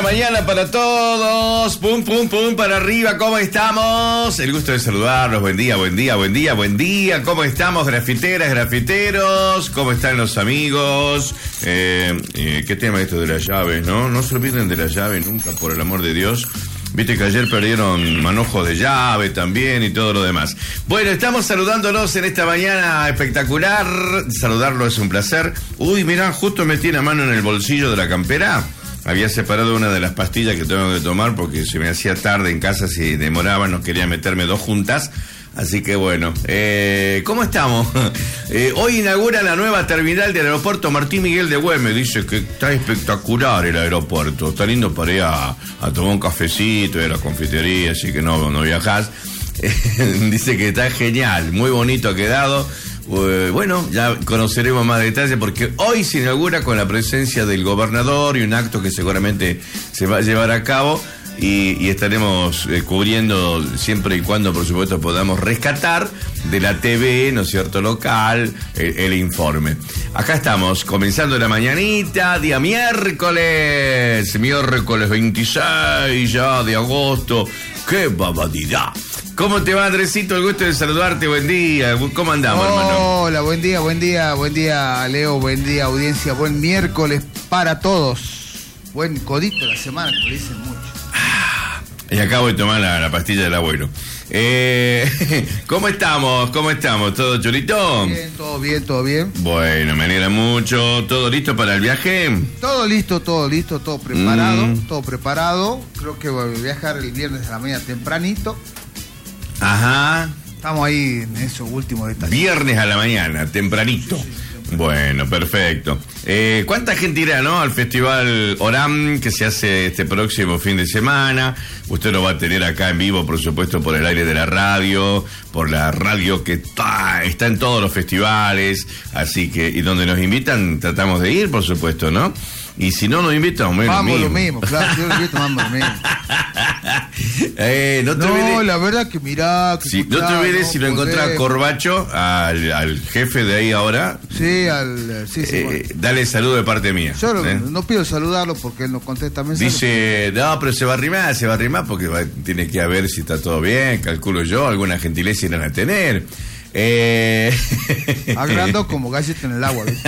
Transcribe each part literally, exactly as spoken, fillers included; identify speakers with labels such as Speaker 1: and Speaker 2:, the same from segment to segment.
Speaker 1: mañana para todos. Pum, pum, pum, para arriba. ¿Cómo estamos? El gusto de saludarlos. Buen día, buen día, buen día, buen día. ¿Cómo estamos, grafiteras, grafiteros? ¿Cómo están los amigos? Eh, eh, ¿Qué tema esto de las llaves, no? No se olviden de las llaves nunca, por el amor de Dios. Viste que ayer perdieron manojo de llave también y todo lo demás. Bueno, estamos saludándolos en esta mañana espectacular. Saludarlo es un placer. Uy, mirá, justo metí la mano en el bolsillo de la campera. Había separado una de las pastillas que tengo que tomar porque se me hacía tarde en casa, si demoraba, no quería meterme dos juntas. Así que bueno, eh, ¿cómo estamos? Eh, hoy inaugura la nueva terminal del aeropuerto Martín Miguel de Güemes. Dice que está espectacular el aeropuerto. Está lindo para ir a, a tomar un cafecito de la confitería, así que no, no viajás. Eh, dice que está genial, muy bonito ha quedado. Uh, bueno, ya conoceremos más detalles porque hoy se inaugura con la presencia del gobernador y un acto que seguramente se va a llevar a cabo. Y, y estaremos eh, cubriendo siempre y cuando, por supuesto, podamos rescatar de la T V, ¿no es cierto?, local, el, el informe. Acá estamos, comenzando la mañanita, día miércoles, miércoles veintiséis ya de agosto. ¡Qué babadidad! ¿Cómo te va, Andresito? El gusto de saludarte, buen día. ¿Cómo andamos,
Speaker 2: Hola,
Speaker 1: hermano?
Speaker 2: Hola, buen día, buen día, buen día, Leo, buen día, audiencia, buen miércoles para todos. Buen codito de la semana, que le dicen mucho.
Speaker 1: Y acabo de tomar la, la pastilla del abuelo. Eh, ¿Cómo estamos? ¿Cómo estamos? ¿Todo chulito?
Speaker 2: Bien, todo bien, todo bien.
Speaker 1: Bueno, me alegra mucho. ¿Todo listo para el viaje?
Speaker 2: Todo listo, todo listo, todo preparado,
Speaker 1: Mm.
Speaker 2: todo preparado. Creo que voy a viajar el viernes a la mañana tempranito.
Speaker 1: Ajá.
Speaker 2: Estamos ahí en esos últimos detalles.
Speaker 1: Viernes a la mañana, tempranito.
Speaker 2: Sí, sí, sí.
Speaker 1: Bueno, perfecto. Eh, ¿Cuánta gente irá, no, al Festival Oram que se hace este próximo fin de semana? Usted lo va a tener acá en vivo, por supuesto, por el aire de la radio, por la radio que está, está en todos los festivales, así que, y donde nos invitan, tratamos de ir, por supuesto, ¿no? Y si no nos invitan, bueno,
Speaker 2: Vamos
Speaker 1: mismo.
Speaker 2: lo mismo, claro, yo lo invito, vamos lo mismo.
Speaker 1: eh, no te
Speaker 2: No,
Speaker 1: olvides,
Speaker 2: la verdad que mirá, que
Speaker 1: sí, no te
Speaker 2: escuchá,
Speaker 1: olvides
Speaker 2: no
Speaker 1: si lo encontrás
Speaker 2: podés.
Speaker 1: Corbacho, al, al jefe de ahí ahora,
Speaker 2: Sí, al, sí, sí,
Speaker 1: eh,
Speaker 2: bueno.
Speaker 1: dale saludo de parte mía.
Speaker 2: Yo no,
Speaker 1: ¿eh?
Speaker 2: no pido saludarlo porque él no contesta mensajes.
Speaker 1: Dice, no, pero se va a arrimar, se va a arrimar porque va, tiene que ver si está todo bien, calculo yo, alguna gentileza irán a tener. Eh...
Speaker 2: Agrando como galleta en el agua, ¿viste?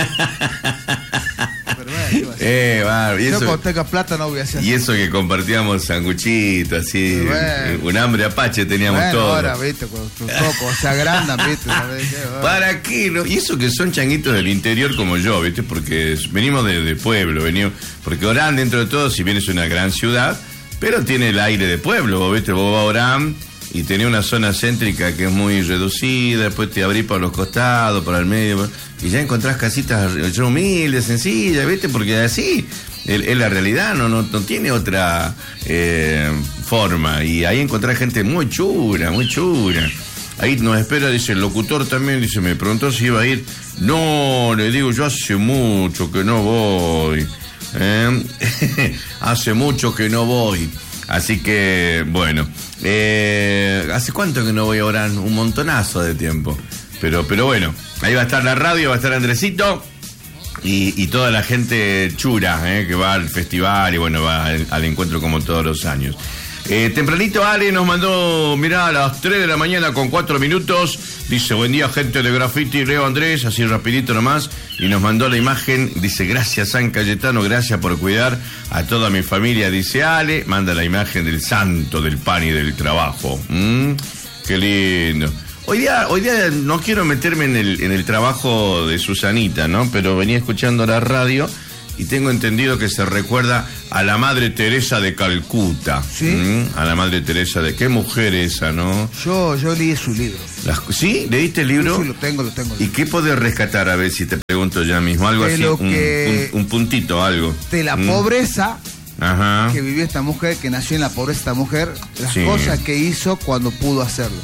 Speaker 2: Pero bueno, ¿qué va a hacer?
Speaker 1: Eh, va, y
Speaker 2: Yo
Speaker 1: eso,
Speaker 2: cuando tenga plata no voy a hacer.
Speaker 1: y eso que compartíamos sanguchitos, así,
Speaker 2: Bueno.
Speaker 1: un hambre apache teníamos
Speaker 2: Bueno,
Speaker 1: todos.
Speaker 2: ahora, viste, cuando tus ojos se agrandan, viste. ¿Sabes qué? Bueno.
Speaker 1: ¿Para qué? No? Y eso que son changuitos del interior como yo, ¿viste? Porque es- venimos de, de pueblo, venimos, porque Orán, dentro de todo, si bien es una gran ciudad, pero tiene el aire de pueblo, vos, ¿viste? Vos vas a Orán y tenés una zona céntrica que es muy reducida, después te abrís para los costados, para el medio, y ya encontrás casitas re- humildes, sencillas, ¿viste? Porque así es es la realidad, no, no, no tiene otra eh, forma, y ahí encontrás gente muy chula, muy chula. Ahí nos espera, dice el locutor también, dice, me preguntó si iba a ir. No, le digo, yo hace mucho que no voy. ¿Eh? Hace mucho que no voy. Así que, bueno, eh, ¿hace cuánto que no voy ahora? Un montonazo de tiempo. Pero, pero bueno, ahí va a estar la radio, va a estar Andresito y, y toda la gente chura, eh, que va al festival y bueno, va al, al encuentro como todos los años. Eh, tempranito Ale nos mandó, mirá, a las tres de la mañana con cuatro minutos, dice, buen día gente de Graffiti, Leo Andrés, así rapidito nomás, y nos mandó la imagen, dice, gracias San Cayetano, gracias por cuidar a toda mi familia, dice Ale, manda la imagen del santo del pan y del trabajo. ¿Mm? Qué lindo. Hoy día, hoy día no quiero meterme en el, en el trabajo de Susanita, ¿no? Pero venía escuchando la radio y tengo entendido que se recuerda a la Madre Teresa de Calcuta.
Speaker 2: ¿Sí?
Speaker 1: ¿Mm? A la Madre Teresa de... Qué mujer esa, ¿no?
Speaker 2: Yo, yo leí su libro.
Speaker 1: Las- ¿Sí? ¿Leíste el libro?
Speaker 2: Sí, sí, lo tengo, lo tengo.
Speaker 1: ¿Y qué podés rescatar? A ver si te pregunto ya mismo. Algo
Speaker 2: De
Speaker 1: así,
Speaker 2: lo
Speaker 1: un,
Speaker 2: que-
Speaker 1: un- un puntito, algo.
Speaker 2: De la
Speaker 1: ¿Mm?
Speaker 2: pobreza
Speaker 1: Ajá.
Speaker 2: que vivió esta mujer, que nació en la pobreza esta mujer, las
Speaker 1: Sí.
Speaker 2: cosas que hizo cuando pudo hacerlo.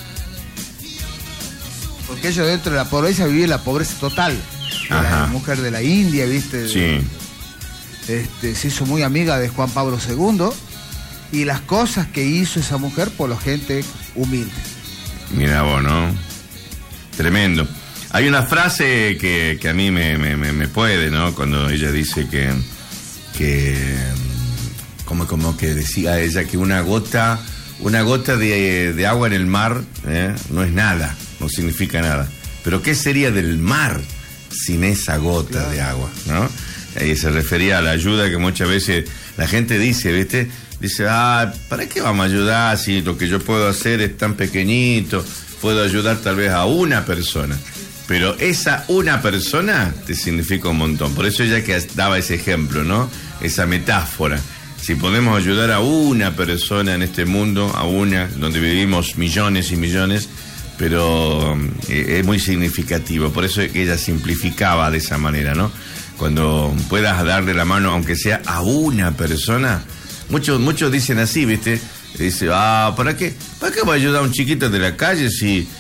Speaker 2: Porque ella dentro de la pobreza vivía la pobreza total. Era
Speaker 1: Ajá.
Speaker 2: la mujer de la India, ¿viste?
Speaker 1: Sí.
Speaker 2: Este, se hizo muy amiga de Juan Pablo segundo y las cosas que hizo esa mujer por la gente humilde.
Speaker 1: Mira vos, ¿no? Tremendo. Hay una frase que, que a mí me, me, me, me puede, ¿no? Cuando ella dice que, que como, como que decía ella que una gota, una gota de, de agua en el mar ¿eh? no es nada, no significa nada. Pero ¿qué sería del mar sin esa gota claro. de agua? ¿No? Ahí se refería a la ayuda que muchas veces la gente dice, ¿viste? Dice, ah, ¿para qué vamos a ayudar si lo que yo puedo hacer es tan pequeñito? Puedo ayudar tal vez a una persona. Pero esa una persona te significa un montón. Por eso ella que daba ese ejemplo, ¿no? Esa metáfora. Si podemos ayudar a una persona en este mundo, a una, donde vivimos millones y millones, pero eh, es muy significativo. Por eso ella simplificaba de esa manera, ¿no? Cuando puedas darle la mano, aunque sea a una persona, muchos, muchos dicen así, ¿viste? Dice, ah, ¿para qué? ¿Para qué va a ayudar a un chiquito de la calle si,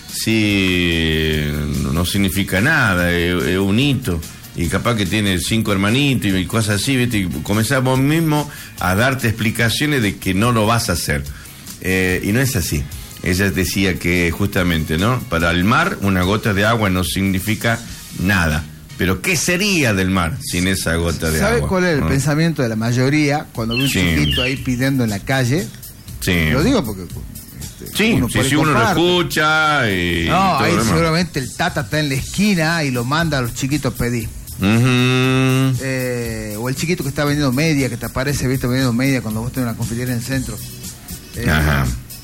Speaker 1: si no significa nada? Es, es un hito. Y capaz que tiene cinco hermanitos y cosas así, ¿viste? Y comenzás vos mismo a darte explicaciones de que no lo vas a hacer. Eh, y no es así. Ella decía que justamente, ¿no? Para el mar, una gota de agua no significa nada. Pero ¿qué sería del mar sin esa gota de
Speaker 2: ¿Sabe
Speaker 1: agua?
Speaker 2: ¿Sabe cuál es el
Speaker 1: ¿no?
Speaker 2: pensamiento de la mayoría cuando ve un sí. chiquito ahí pidiendo en la calle?
Speaker 1: Sí.
Speaker 2: Lo digo porque... Este,
Speaker 1: sí,
Speaker 2: uno
Speaker 1: sí, sí, uno lo escucha y...
Speaker 2: No,
Speaker 1: y
Speaker 2: ahí
Speaker 1: todo
Speaker 2: seguramente el tata está en la esquina y lo manda a los chiquitos a pedir.
Speaker 1: Uh-huh.
Speaker 2: Eh, o el chiquito que está vendiendo media, que te aparece, viste, vendiendo media cuando vos tenés una confitería en el centro. Eh,
Speaker 1: Ajá.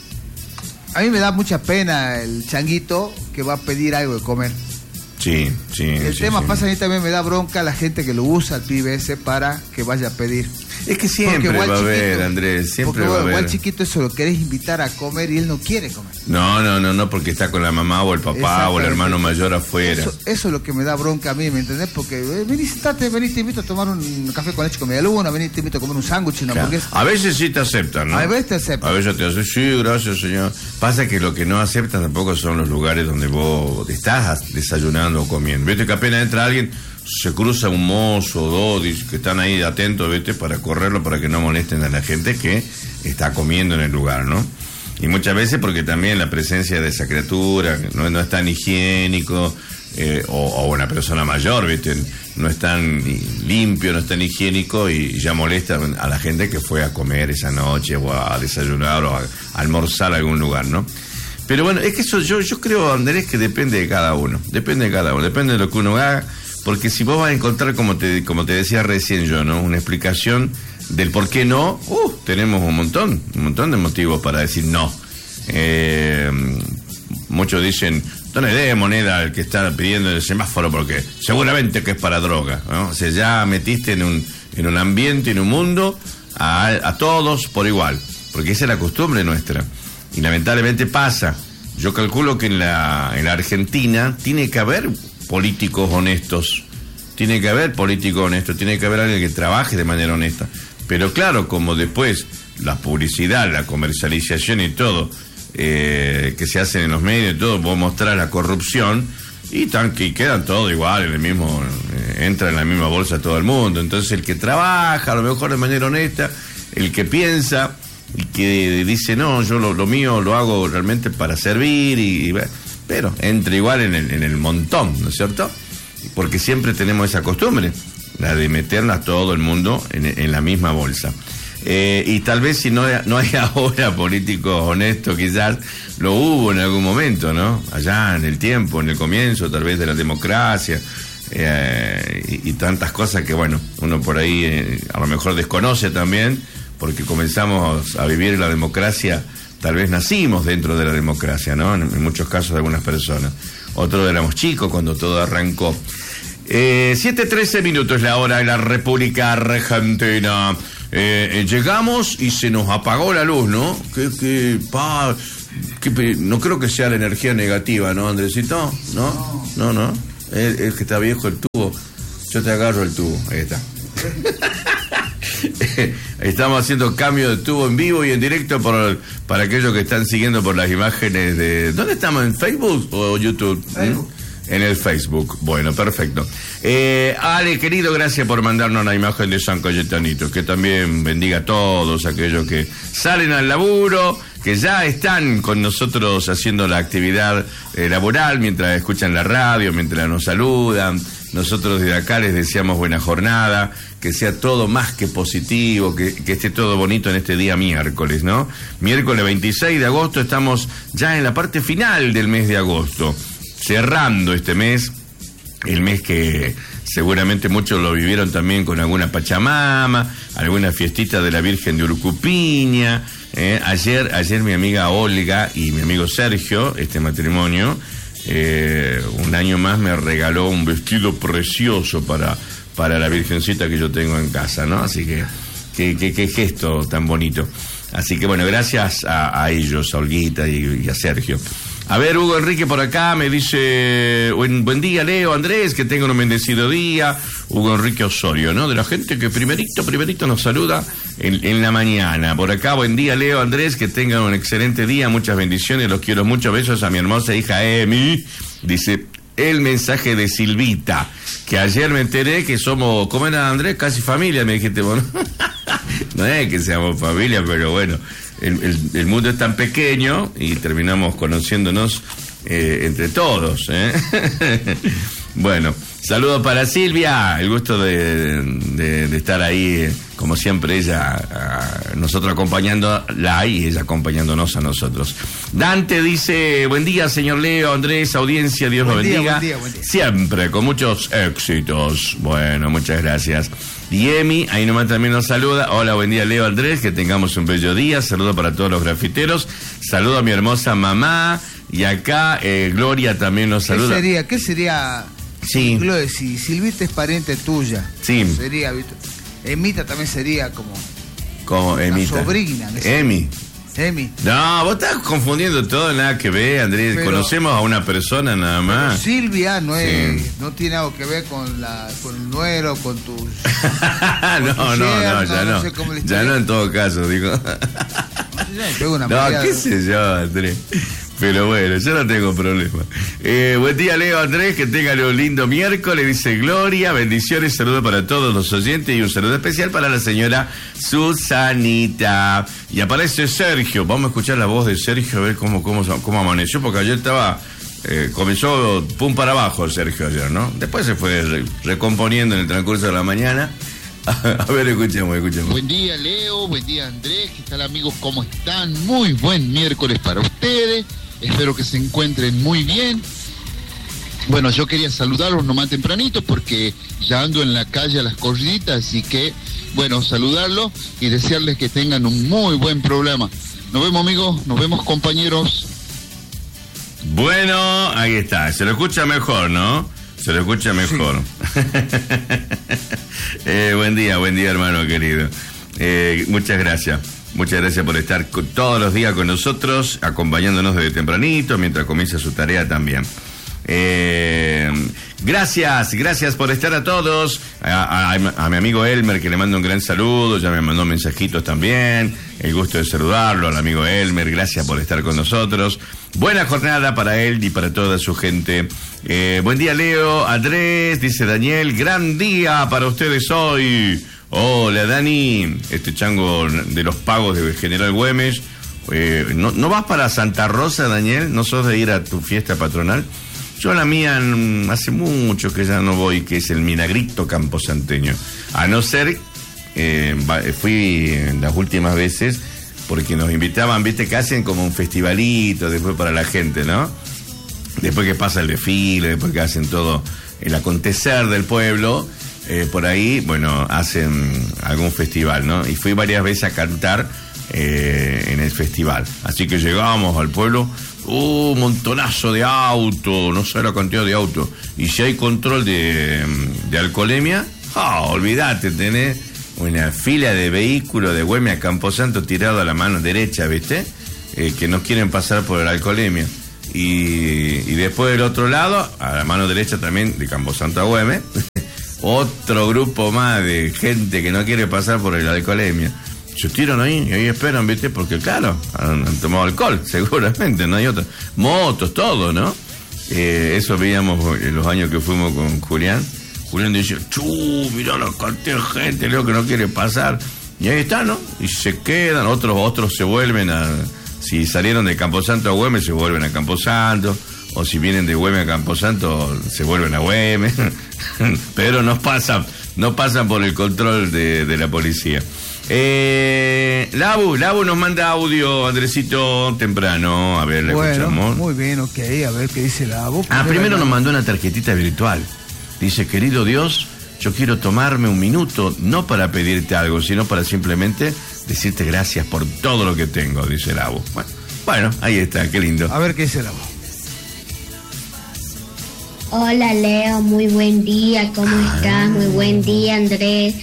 Speaker 2: A mí me da mucha pena el changuito que va a pedir algo de comer.
Speaker 1: Sí, sí.
Speaker 2: El
Speaker 1: sí,
Speaker 2: tema
Speaker 1: sí.
Speaker 2: pasa, a mí también me da bronca la gente que lo usa, el pibe ese, para que vaya a pedir.
Speaker 1: Es que siempre va a haber, Andrés, siempre va a haber.
Speaker 2: Igual chiquito eso lo querés invitar a comer y él no quiere comer.
Speaker 1: No, no, no, no, porque está con la mamá o el papá o el hermano mayor afuera.
Speaker 2: Eso, eso es lo que me da bronca a mí, ¿me entendés? Porque eh, vení, sentate, vení, te invito a tomar un café con leche con media luna, vení, te invito a comer un sándwich, una
Speaker 1: Claro.
Speaker 2: hamburguesa.
Speaker 1: A veces sí te aceptan, ¿no?
Speaker 2: A veces te aceptan.
Speaker 1: A veces te hacen, sí, gracias, señor. Pasa que lo que no aceptan tampoco son los lugares donde vos estás desayunando o comiendo. Viste que apenas entra alguien, se cruza un mozo o dos que están ahí atentos, vete, para correrlo, para que no molesten a la gente que está comiendo en el lugar, ¿no? Y muchas veces porque también la presencia de esa criatura no, no es tan higiénico, eh, o, o una persona mayor, vete, no es tan limpio, no es tan higiénico y ya molesta a la gente que fue a comer esa noche o a desayunar o a, a almorzar a algún lugar, ¿no? Pero bueno, es que eso yo, yo creo, Andrés, que depende de cada uno, depende de cada uno, depende de lo que uno haga, porque si vos vas a encontrar, como te, como te decía recién yo, ¿no? Una explicación del por qué no, uh, tenemos un montón, un montón de motivos para decir no. Eh, muchos dicen, no le dé moneda al que está pidiendo el semáforo porque seguramente que es para droga, ¿no? O sea, ya metiste en un, en un ambiente, en un mundo, a, a todos por igual, porque esa es la costumbre nuestra. Y lamentablemente pasa. Yo calculo que en la, en la Argentina tiene que haber políticos honestos. Tiene que haber políticos honestos. Tiene que haber alguien que trabaje de manera honesta. Pero claro, como después la publicidad, la comercialización y todo eh, que se hacen en los medios y todo, vos mostrás la corrupción y, tan, que quedan todo igual, en el mismo eh, entra en la misma bolsa todo el mundo. Entonces el que trabaja a lo mejor de manera honesta, el que piensa y que dice, no, yo lo, lo mío lo hago realmente para servir, y, y pero entra igual en el, en el montón, ¿no es cierto? Porque siempre tenemos esa costumbre, la de meterla a todo el mundo en, en la misma bolsa. Eh, y tal vez si no, no hay ahora políticos honestos, quizás lo hubo en algún momento, ¿no? Allá en el tiempo, en el comienzo, tal vez de la democracia, eh, y, y tantas cosas que, bueno, uno por ahí eh, a lo mejor desconoce también, porque comenzamos a vivir la democracia, tal vez nacimos dentro de la democracia, ¿no? En, en muchos casos de algunas personas. Otros éramos chicos cuando todo arrancó. Eh, siete trece minutos la hora de la República Argentina. Eh, eh, llegamos y se nos apagó la luz, ¿no? Que, que, pa, que, no creo que sea la energía negativa, ¿no, Andresito? ¿No? No, no. Es, es que está viejo el tubo. Yo te agarro el tubo. Ahí está. Estamos haciendo cambio de tubo en vivo y en directo por, para aquellos que están siguiendo por las imágenes de... ¿Dónde estamos? ¿En Facebook o YouTube? Facebook. ¿Mm? En el Facebook. Bueno, perfecto. Eh, Ale, querido, gracias por mandarnos la imagen de San Cayetanito. Que también bendiga a todos aquellos que salen al laburo, que ya están con nosotros haciendo la actividad eh, laboral, mientras escuchan la radio, mientras nos saludan. Nosotros desde acá les deseamos buena jornada, que sea todo más que positivo, que, que esté todo bonito en este día miércoles, ¿no? Miércoles veintiséis de agosto, estamos ya en la parte final del mes de agosto, cerrando este mes, el mes que seguramente muchos lo vivieron también con alguna pachamama, alguna fiestita de la Virgen de Urucupiña. Eh, ayer, ayer mi amiga Olga y mi amigo Sergio, este matrimonio, eh, un año más me regaló un vestido precioso para, para la Virgencita que yo tengo en casa, ¿no? Así que, qué, qué, qué gesto tan bonito. Así que bueno, gracias a, a ellos, a Olguita y, y a Sergio. A ver, Hugo Enrique por acá me dice, buen, buen día, Leo, Andrés, que tengan un bendecido día. Hugo Enrique Osorio, ¿no? De la gente que primerito, primerito nos saluda en, en la mañana. Por acá, buen día, Leo, Andrés, que tengan un excelente día, muchas bendiciones, los quiero mucho, besos a mi hermosa hija Emi. Dice, el mensaje de Silvita, que ayer me enteré que somos, ¿cómo era, Andrés? Casi familia, me dijiste, bueno, no es que seamos familia, pero bueno. El, el, el mundo es tan pequeño y terminamos conociéndonos eh, entre todos, ¿eh? Bueno, saludos para Silvia, el gusto de, de, de estar ahí, como siempre, ella, a, nosotros acompañándola y ella acompañándonos a nosotros. Dante dice, buen día, señor Leo, Andrés, audiencia, Dios lo bendiga.
Speaker 2: Buen día, buen día.
Speaker 1: Siempre, con muchos éxitos. Bueno, muchas gracias. Y Emi, ahí nomás también nos saluda. Hola, buen día, Leo, Andrés, que tengamos un bello día. Saludo para todos los grafiteros. Saludo a mi hermosa mamá. Y acá eh, Gloria también nos saluda.
Speaker 2: ¿Qué sería? ¿Qué sería?
Speaker 1: Sí.
Speaker 2: Gloria, si Silvita es pariente tuya.
Speaker 1: Sí.
Speaker 2: Sería, ¿viste? Emita también sería como...
Speaker 1: Como Emita.
Speaker 2: Sobrina.
Speaker 1: Emi.
Speaker 2: Emi.
Speaker 1: No, vos estás confundiendo todo, nada que ver, Andrés. Pero, conocemos a una persona nada más.
Speaker 2: Silvia no es,
Speaker 1: sí.
Speaker 2: no tiene algo que ver con la, con el nuero, con tus. Con
Speaker 1: no,
Speaker 2: tu
Speaker 1: no,
Speaker 2: yerno,
Speaker 1: no, ya no.
Speaker 2: no sé cómo le
Speaker 1: ya no en todo caso, digo.
Speaker 2: No sé, ya me pego una
Speaker 1: no,
Speaker 2: mareada.
Speaker 1: qué sé yo, Andrés. Pero bueno, yo no tengo problema. Eh, buen día, Leo, Andrés, que tengan un lindo miércoles, dice Gloria, bendiciones, saludos para todos los oyentes y un saludo especial para la señora Susanita. Y aparece Sergio, vamos a escuchar la voz de Sergio, a ver cómo, cómo, cómo amaneció, porque ayer estaba, eh, comenzó pum para abajo Sergio ayer, ¿no? Después se fue re, recomponiendo en el transcurso de la mañana. A ver, escuchemos, escuchemos.
Speaker 3: Buen día, Leo, buen día, Andrés, ¿qué tal, amigos? ¿Cómo están? Muy buen miércoles para ustedes. Espero que se encuentren muy bien. Bueno, yo quería saludarlos nomás tempranito porque ya ando en la calle a las corriditas, así que, bueno, saludarlos y desearles que tengan un muy buen programa. Nos vemos, amigos, nos vemos, compañeros.
Speaker 1: Bueno, ahí está, se lo escucha mejor, ¿no? Se lo escucha mejor. Sí. eh, buen día, buen día, hermano querido. Eh, muchas gracias. Muchas gracias por estar con, todos los días con nosotros, acompañándonos desde tempranito, mientras comienza su tarea también. Eh, gracias, gracias por estar a todos. A, a, a mi amigo Elmer, que le mando un gran saludo, ya me mandó mensajitos también. El gusto de saludarlo, al amigo Elmer, gracias por estar con nosotros. Buena jornada para él y para toda su gente. Eh, buen día, Leo, Andrés, dice Daniel, gran día para ustedes hoy. Hola, Dani, este chango de los pagos de General Güemes. Eh, ¿no, ¿No vas para Santa Rosa, Daniel? ¿No sos de ir a tu fiesta patronal? Yo a la mía hace mucho que ya no voy, que es el Minagrito camposanteño. A no ser, eh, fui las últimas veces porque nos invitaban, viste, que hacen como un festivalito después para la gente, ¿no? Después que pasa el desfile, después que hacen todo el acontecer del pueblo. Eh, por ahí, bueno, hacen algún festival, ¿no? Y fui varias veces a cantar eh, en el festival. Así que llegamos al pueblo, uh, un montonazo de autos, no sé la cantidad de autos. Y si hay control de, de alcoholemia, oh, olvídate, tenés una fila de vehículos de Güemes a Camposanto tirado a la mano derecha, ¿viste? Eh, que no quieren pasar por la alcoholemia. Y, y después del otro lado, a la mano derecha también, de Camposanto a Güemes, otro grupo más de gente que no quiere pasar por la alcoholemia. Se tiran ahí y ahí esperan, ¿viste? Porque claro, han, han tomado alcohol, seguramente, no hay otra. Motos, todo, ¿no? Eh, eso veíamos en los años que fuimos con Julián. Julián decía, chu, mirá la cantidad de gente, Leo, que no quiere pasar. Y ahí está, ¿no? Y se quedan, otros otros se vuelven a... Si salieron de Camposanto a Güemes, se vuelven a Camposanto. O si vienen de Güemes a Camposanto, se vuelven a Güemes. Pero no pasan no pasan por el control de, de la policía. Eh, Labu, Labu nos manda audio, Andresito, temprano. A ver, le
Speaker 2: bueno,
Speaker 1: escuchamos.
Speaker 2: Muy bien, ok, a ver qué dice Labu.
Speaker 1: Ah, primero nos mandó una tarjetita virtual. Dice, querido Dios, yo quiero tomarme un minuto, no para pedirte algo, sino para simplemente decirte gracias por todo lo que tengo, dice Labu. Bueno, bueno, ahí está, qué lindo.
Speaker 2: A ver qué dice Labu.
Speaker 4: Hola Leo, muy buen día, ¿cómo ah. estás? Muy buen día, Andrés.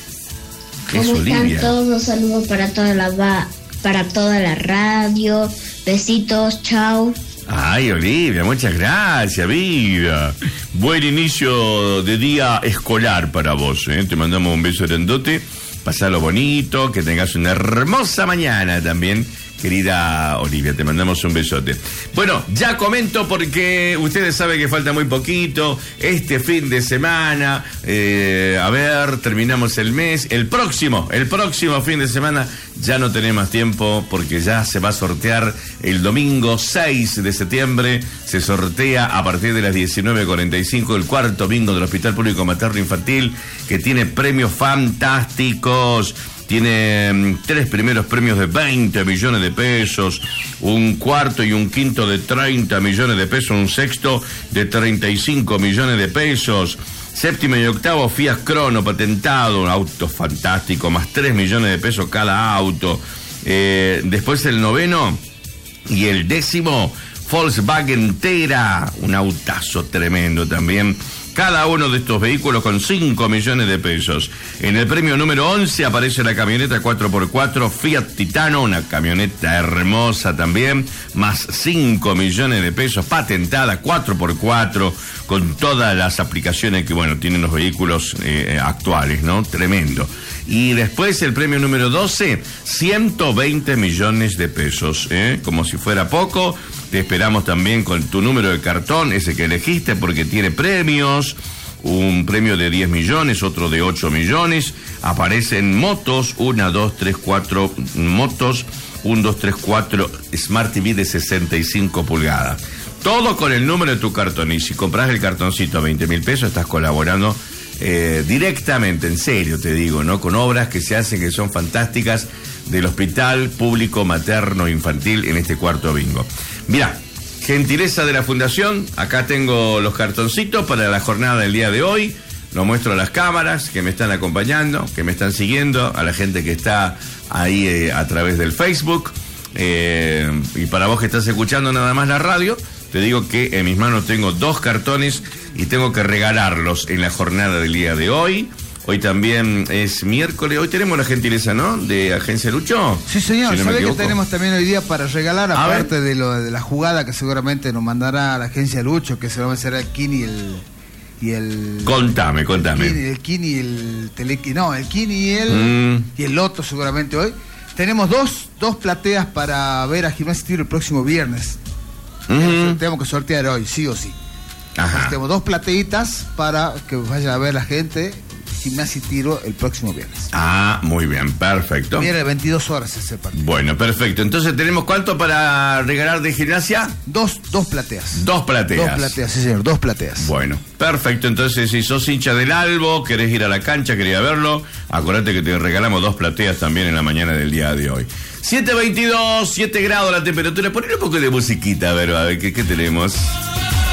Speaker 4: ¿Cómo están Olivia? Todos? Saludos para toda la para toda la radio. Besitos, chao.
Speaker 1: Ay, Olivia, muchas gracias, vida. Buen inicio de día escolar para vos, ¿eh? Te mandamos un beso grandote. Pasalo bonito, que tengas una hermosa mañana también, querida Olivia, te mandamos un besote. Bueno, ya comento porque ustedes saben que falta muy poquito, este fin de semana, eh, a ver, terminamos el mes, el próximo, el próximo fin de semana ya no tenemos más tiempo porque ya se va a sortear el domingo seis de septiembre, se sortea a partir de las diecinueve cuarenta y cinco el cuarto bingo del Hospital Público Materno Infantil, que tiene premios fantásticos. Tiene um, tres primeros premios de veinte millones de pesos, un cuarto y un quinto de treinta millones de pesos, un sexto de treinta y cinco millones de pesos, séptimo y octavo Fiat Crono patentado, un auto fantástico, más tres millones de pesos cada auto. Eh, después el noveno y el décimo Volkswagen Tera, un autazo tremendo también. Cada uno de estos vehículos con cinco millones de pesos. En el premio número once aparece la camioneta cuatro por cuatro Fiat Titano, una camioneta hermosa también, más cinco millones de pesos, patentada cuatro por cuatro, con todas las aplicaciones que, bueno, tienen los vehículos eh, actuales, ¿no? Tremendo. Y después el premio número doce, ciento veinte millones de pesos, ¿eh? Como si fuera poco. Te esperamos también con tu número de cartón, ese que elegiste, porque tiene premios, un premio de diez millones, otro de ocho millones, aparecen motos, una, dos, tres, cuatro motos, un, dos, tres, cuatro Smart T V de sesenta y cinco pulgadas. Todo con el número de tu cartón, y si compras el cartoncito a veinte mil pesos, estás colaborando eh, directamente, en serio te digo, ¿no? Con obras que se hacen, que son fantásticas, del Hospital Público Materno Infantil en este cuarto bingo. Mirá, gentileza de la Fundación, acá tengo los cartoncitos para la jornada del día de hoy, lo muestro a las cámaras que me están acompañando, que me están siguiendo, a la gente que está ahí eh, a través del Facebook, eh, y para vos que estás escuchando nada más la radio, te digo que en mis manos tengo dos cartones y tengo que regalarlos en la jornada del día de hoy. Hoy también es miércoles, hoy tenemos la gentileza, ¿no? De Agencia Lucho.
Speaker 2: Sí, señor, si no ¿sabe que tenemos también hoy día para regalar, a aparte de lo de la jugada que seguramente nos mandará la Agencia Lucho, que seguramente será el Kini y el... Y el
Speaker 1: contame, contame.
Speaker 2: El Kini y el Telequi, no, el Kini y el, mm. y el Loto seguramente hoy. Tenemos dos, dos plateas para ver a Gimnasia y Tiro el próximo viernes. Uh-huh. Tenemos que sortear hoy, sí o sí. Ajá. Tenemos dos plateitas para que vaya a ver la gente Gimnasia y Tiro el próximo viernes.
Speaker 1: Ah, muy bien, perfecto.
Speaker 2: Viene veintidós horas ese partido.
Speaker 1: Bueno, perfecto. Entonces, ¿tenemos cuánto para regalar de Gimnasia?
Speaker 2: Dos, dos plateas.
Speaker 1: Dos plateas.
Speaker 2: Dos plateas, sí señor, dos plateas.
Speaker 1: Bueno, perfecto. Entonces, si sos hincha del Albo, querés ir a la cancha, querés verlo, acordate que te regalamos dos plateas también en la mañana del día de hoy. siete veintidós, siete grados la temperatura. Ponle un poco de musiquita, a ver, a ver, ¿qué, qué tenemos?